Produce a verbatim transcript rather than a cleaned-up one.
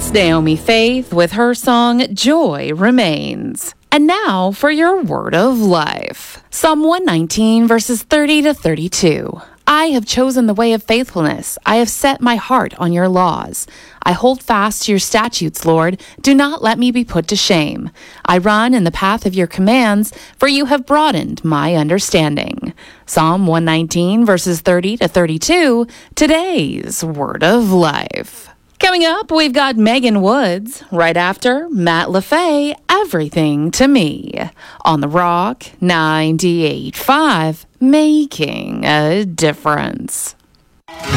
That's Naomi Faith with her song Joy Remains. And now for your word of life. Psalm one nineteen, verses thirty to thirty-two. I have chosen the way of faithfulness. I have set my heart on your laws. I hold fast to your statutes, Lord. Do not let me be put to shame. I run in the path of your commands, for you have broadened my understanding. Psalm one nineteen, verses thirty to thirty-two, today's word of life. Coming up, we've got Megan Woods. Right after, Matt LaFay, Everything to Me. On The Rock, ninety-eight point five, making a difference.